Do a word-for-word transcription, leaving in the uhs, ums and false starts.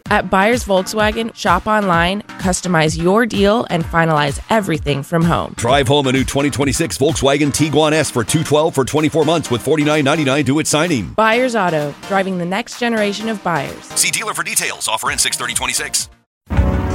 At Buyers Volkswagen, shop online, customize your deal, and finalize everything from home. Drive home a new twenty twenty-six Volkswagen Tiguan S for two hundred twelve dollars for twenty-four months with forty-nine ninety-nine due at signing. Buyers Auto, driving the next generation of buyers. See dealer for details. Offer in six thirty twenty-six.